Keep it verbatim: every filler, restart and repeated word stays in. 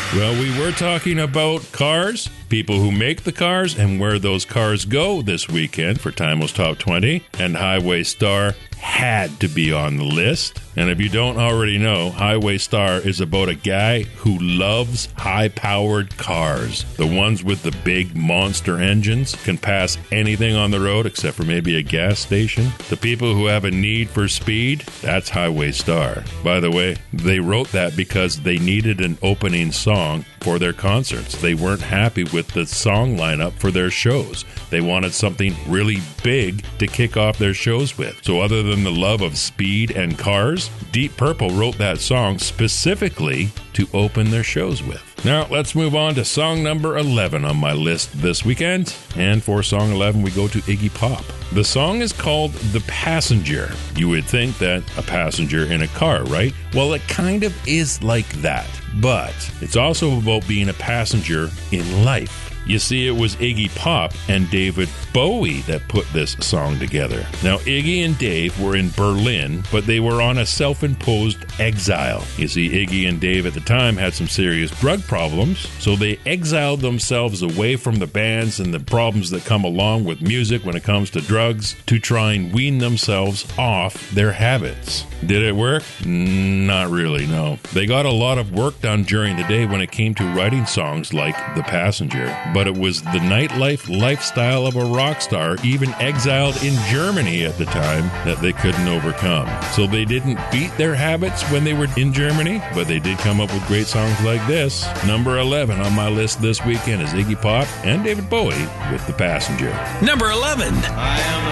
Well, we were talking about cars, people who make the cars, and where those cars go this weekend for Timeless Top twenty, and Highway Star had to be on the list. And if you don't already know, Highway Star is about a guy who loves high-powered cars. The ones with the big monster engines can pass anything on the road except for maybe a gas station. The people who have a need for speed, that's Highway Star. By the way, they wrote that because they needed an opening song for their concerts. They weren't happy with the song lineup for their shows. They wanted something really big to kick off their shows with. So other than the love of speed and cars, Deep Purple wrote that song specifically to open their shows with. Now, let's move on to song number eleven on my list this weekend. And for song eleven, we go to Iggy Pop. The song is called The Passenger. You would think that a passenger in a car, right? Well, it kind of is like that. But it's also about being a passenger in life. You see, it was Iggy Pop and David Bowie that put this song together. Now, Iggy and Dave were in Berlin, but they were on a self-imposed exile. You see, Iggy and Dave at the time had some serious drug problems, so they exiled themselves away from the bands and the problems that come along with music when it comes to drugs to try and wean themselves off their habits. Did it work? Not really, no. They got a lot of work done during the day when it came to writing songs like The Passenger, but it was the nightlife lifestyle of a rock star, even exiled in Germany at the time, that they couldn't overcome. So they didn't beat their habits when they were in Germany, but they did come up with great songs like this. Number eleven on my list this weekend is Iggy Pop and David Bowie with The Passenger. Number eleven. I am